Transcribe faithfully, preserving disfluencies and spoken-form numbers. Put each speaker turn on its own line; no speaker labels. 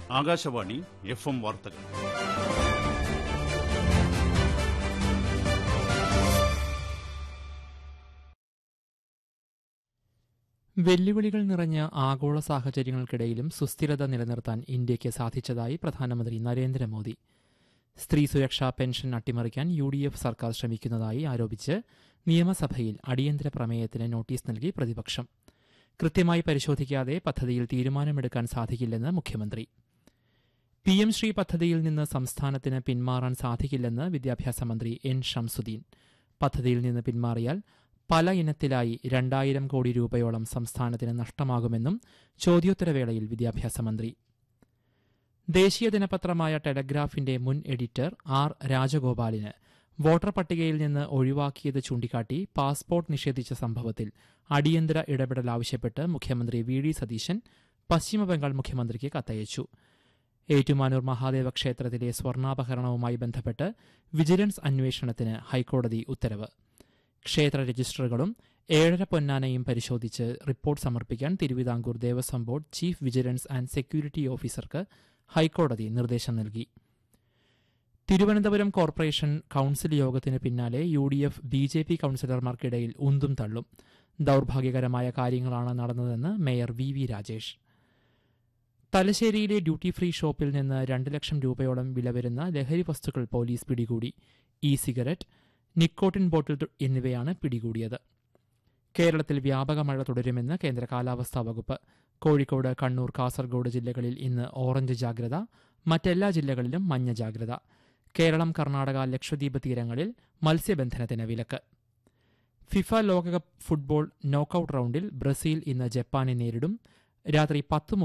Akashvani F M വാർത്തകൾ.
വെല്ലുവിളികൾ നിറഞ്ഞ ആഗോള സാഹചര്യങ്ങൾക്കിടയിലും സുസ്ഥിരത നിലനിർത്താൻ ഇന്ത്യയ്ക്ക് സാധിച്ചതായി പ്രധാനമന്ത്രി നരേന്ദ്രമോദി. സ്ത്രീ സുരക്ഷാ പെൻഷൻ അട്ടിമറിക്കാൻ യു ഡി എഫ് സർക്കാർ ശ്രമിക്കുന്നതായി ആരോപിച്ച് നിയമസഭയിൽ അടിയന്തര പ്രമേയത്തിന് നോട്ടീസ് നൽകി പ്രതിപക്ഷം. കൃത്യമായി പരിശോധിക്കാതെ പദ്ധതിയിൽ തീരുമാനമെടുക്കാൻ സാധിക്കില്ലെന്ന് മുഖ്യമന്ത്രി. പി എം ശ്രീ പദ്ധതിയിൽ നിന്ന് സംസ്ഥാനത്തിന് പിന്മാറാൻ സാധിക്കില്ലെന്ന് വിദ്യാഭ്യാസ മന്ത്രി എൻ ഷംസുദ്ദീൻ. പദ്ധതിയിൽ നിന്ന് പിന്മാറിയാൽ പല ഇനത്തിലായി രണ്ടായിരം കോടി രൂപയോളം സംസ്ഥാനത്തിന് നഷ്ടമാകുമെന്നും ചോദ്യോത്തരവേളയിൽ വിദ്യാഭ്യാസ മന്ത്രി. ദേശീയ ദിനപത്രമായ ടെലഗ്രാഫിന്റെ മുൻ എഡിറ്റർ ആർ രാജഗോപാലിന് വോട്ടർ പട്ടികയിൽ നിന്ന് ഒഴിവാക്കിയത് ചൂണ്ടിക്കാട്ടി പാസ്പോർട്ട് നിഷേധിച്ച സംഭവത്തിൽ അടിയന്തര ഇടപെടൽ ആവശ്യപ്പെട്ട് മുഖ്യമന്ത്രി വി ഡി സതീശൻ പശ്ചിമബംഗാൾ മുഖ്യമന്ത്രിക്ക് കത്തയച്ചു. ഏറ്റുമാനൂർ മഹാദേവ ക്ഷേത്രത്തിലെ സ്വർണ്ണാപഹരണവുമായി ബന്ധപ്പെട്ട് വിജിലൻസ് അന്വേഷണത്തിന് ഹൈക്കോടതി ഉത്തരവ്. ക്ഷേത്ര രജിസ്റ്ററുകളും ഏഴര പൊന്നാനയും പരിശോധിച്ച് റിപ്പോർട്ട് സമർപ്പിക്കാൻ Thiruvithamkoor Devaswom board chief vigilance and security ഓഫീസർക്ക് ഹൈക്കോടതി നിർദ്ദേശം നൽകി. തിരുവനന്തപുരം കോർപ്പറേഷൻ കൌൺസിൽ യോഗത്തിന് പിന്നാലെ U D F B J P കൌൺസിലർമാർക്കിടയിൽ ഉന്തും തള്ളും. ദൌർഭാഗ്യകരമായ കാര്യങ്ങളാണ് നടന്നതെന്ന് മേയർ വി വി രാജേഷ്. തലശ്ശേരിയിലെ ഡ്യൂട്ടി ഫ്രീ ഷോപ്പിൽ നിന്ന് രണ്ട് ലക്ഷം രൂപയോളം വില വരുന്ന ലഹരി വസ്തുക്കൾ പോലീസ് പിടികൂടി. ഇ സിഗരറ്റ്, നിക്കോട്ടിൻ ബോട്ടിൽ എന്നിവയാണ് പിടികൂടിയത്. കേരളത്തിൽ വ്യാപക മഴ തുടരുമെന്ന് കേന്ദ്ര കാലാവസ്ഥാ വകുപ്പ്. കോഴിക്കോട്, കണ്ണൂർ, കാസർഗോഡ് ജില്ലകളിൽ ഇന്ന് ഓറഞ്ച് ജാഗ്രത, മറ്റെല്ലാ ജില്ലകളിലും മഞ്ഞ ജാഗ്രത. കേരളം, കർണാടക, ലക്ഷദ്വീപ് തീരങ്ങളിൽ മത്സ്യബന്ധനത്തിന് വിലക്ക്. ഫിഫ ലോകകപ്പ് ഫുട്ബോൾ നോക്കൌട്ട് റൌണ്ടിൽ ബ്രസീൽ ഇന്ന് ജപ്പാനെ നേരിടും. രാത്രി പത്ത്